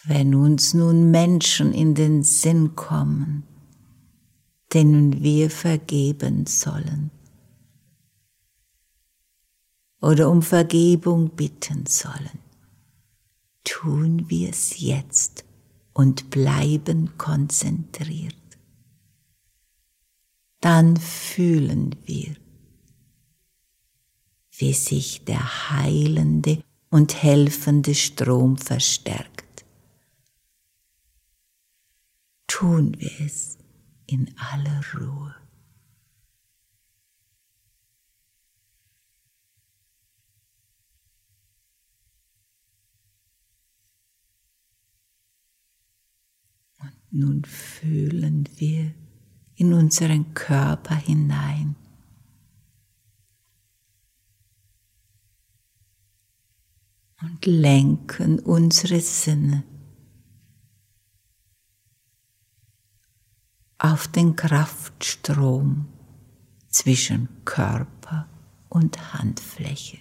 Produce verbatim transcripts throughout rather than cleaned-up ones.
Wenn uns nun Menschen in den Sinn kommen, denen wir vergeben sollen oder um Vergebung bitten sollen, tun wir es jetzt und bleiben konzentriert. Dann fühlen wir, wie sich der heilende und helfende Strom verstärkt. Tun wir es in aller Ruhe. Und nun fühlen wir in unseren Körper hinein. Und lenken unsere Sinne auf den Kraftstrom zwischen Körper und Handfläche.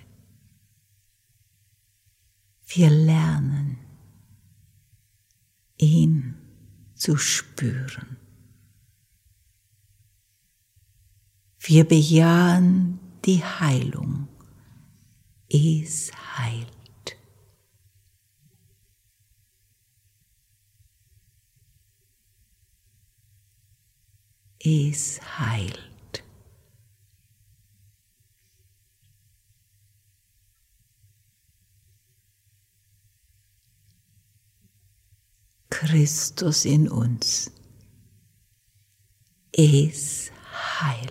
Wir lernen, ihn zu spüren. Wir bejahen die Heilung. Es heilt. Es heilt. Christus in uns. Es heilt.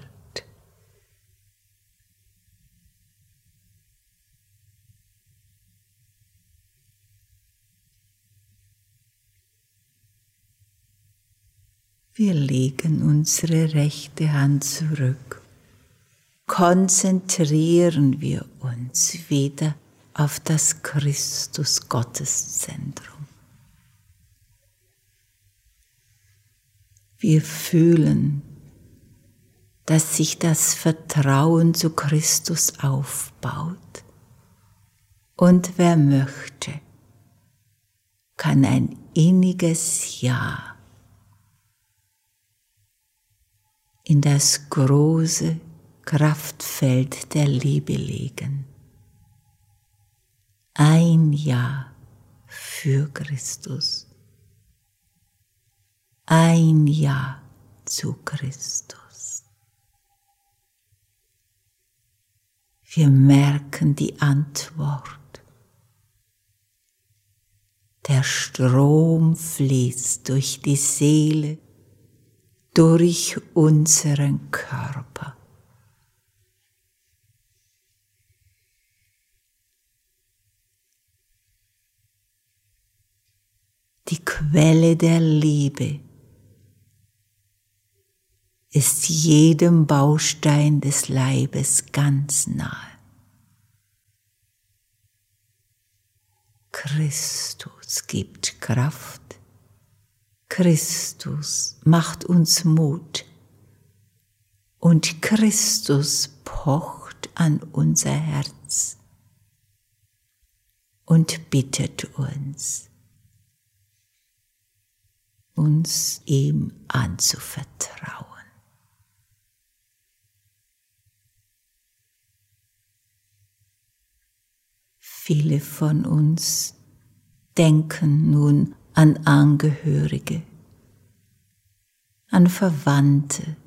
Wir legen unsere rechte Hand zurück, konzentrieren wir uns wieder auf das Christus-Gottes-Zentrum. Wir fühlen, dass sich das Vertrauen zu Christus aufbaut. Und wer möchte, kann ein inniges Ja in das große Kraftfeld der Liebe legen. Ein Ja für Christus. Ein Ja zu Christus. Wir merken die Antwort. Der Strom fließt durch die Seele, durch unseren Körper. Die Quelle der Liebe ist jedem Baustein des Leibes ganz nahe. Christus gibt Kraft. Christus macht uns Mut und Christus pocht an unser Herz und bittet uns, uns ihm anzuvertrauen. Viele von uns denken nun an Angehörige, an Verwandte,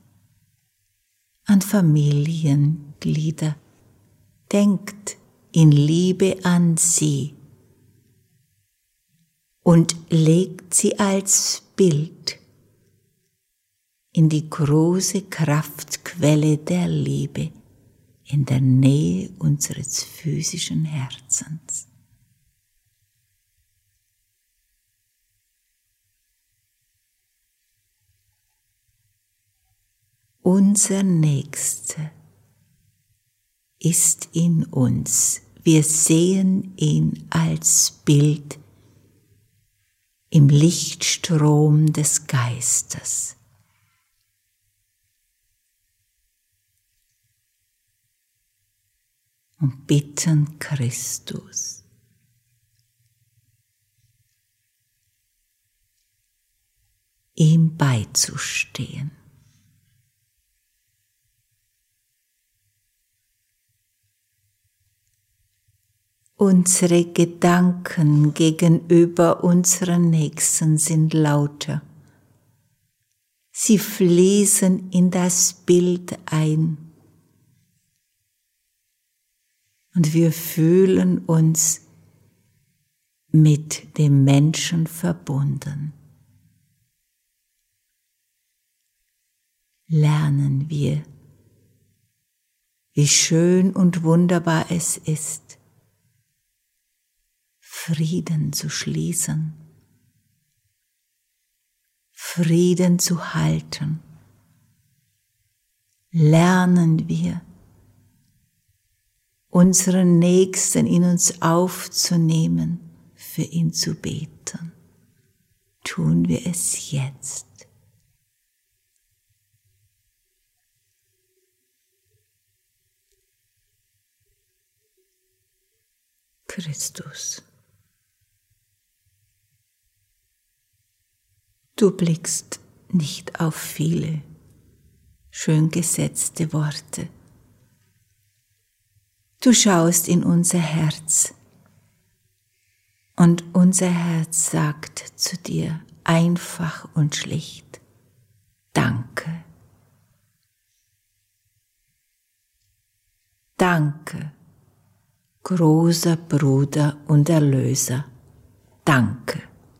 an Familienglieder. Denkt in Liebe an sie und legt sie als Bild in die große Kraftquelle der Liebe in der Nähe unseres physischen Herzens. Unser Nächster ist in uns. Wir sehen ihn als Bild im Lichtstrom des Geistes. Und bitten Christus, ihm beizustehen. Unsere Gedanken gegenüber unseren Nächsten sind lauter. Sie fließen in das Bild ein. Und wir fühlen uns mit dem Menschen verbunden. Lernen wir, wie schön und wunderbar es ist, Frieden zu schließen, Frieden zu halten. Lernen wir, unseren Nächsten in uns aufzunehmen, für ihn zu beten. Tun wir es jetzt. Christus, du blickst nicht auf viele schön gesetzte Worte. Du schaust in unser Herz und unser Herz sagt zu dir einfach und schlicht: Danke. Danke, großer Bruder und Erlöser, danke.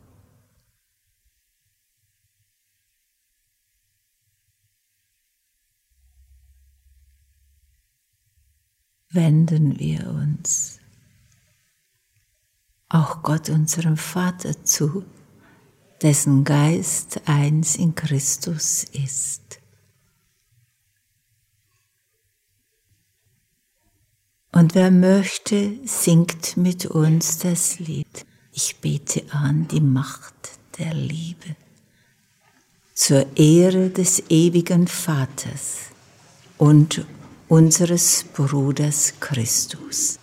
Wenden wir uns auch Gott, unserem Vater, zu, dessen Geist eins in Christus ist. Und wer möchte, singt mit uns das Lied: Ich bete an die Macht der Liebe, zur Ehre des ewigen Vaters und unseres Bruders Christus.